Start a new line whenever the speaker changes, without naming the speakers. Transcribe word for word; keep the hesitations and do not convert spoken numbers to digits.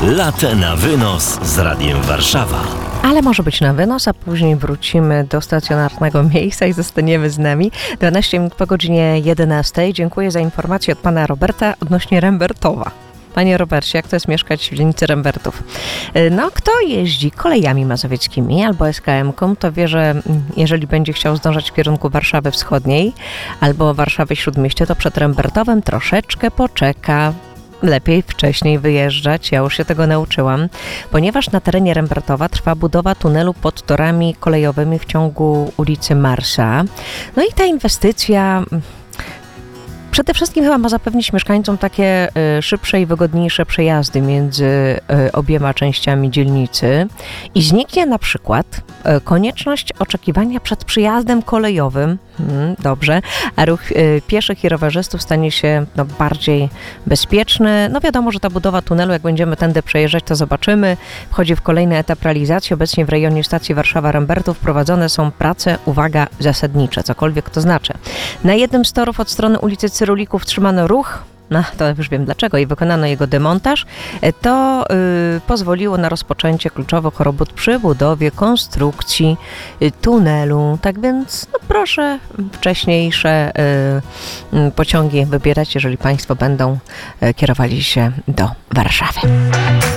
Latę na wynos z Radiem Warszawa.
Ale może być na wynos, a później wrócimy do stacjonarnego miejsca i zostaniemy z nami. dwanaście minut po godzinie jedenastej. Dziękuję za informację od pana Roberta odnośnie Rembertowa. Panie Robercie, jak to jest mieszkać w dzielnicy Rembertów? No, kto jeździ kolejami mazowieckimi albo es ka emką, to wie, że jeżeli będzie chciał zdążać w kierunku Warszawy Wschodniej albo Warszawy Śródmieście, to przed Rembertowem troszeczkę poczeka. Lepiej wcześniej wyjeżdżać, ja już się tego nauczyłam, ponieważ na terenie Rembertowa trwa budowa tunelu pod torami kolejowymi w ciągu ulicy Marsa. No i ta inwestycja przede wszystkim chyba ma zapewnić mieszkańcom takie y, szybsze i wygodniejsze przejazdy między y, obiema częściami dzielnicy i zniknie na przykład y, konieczność oczekiwania przed przyjazdem kolejowym, hmm, dobrze, a ruch y, pieszych i rowerzystów stanie się no, bardziej bezpieczny. No wiadomo, że ta budowa tunelu, jak będziemy tędy przejeżdżać, to zobaczymy. Wchodzi w kolejny etap realizacji. Obecnie w rejonie stacji Warszawa-Rembertów prowadzone są prace, uwaga, zasadnicze, cokolwiek to znaczy. Na jednym z torów od strony ulicy Cyrulików trzymano ruch, no to już wiem dlaczego, i wykonano jego demontaż. To y, pozwoliło na rozpoczęcie kluczowych robót przy budowie konstrukcji y, tunelu. Tak więc no proszę wcześniejsze y, y, pociągi wybierać, jeżeli państwo będą y, kierowali się do Warszawy.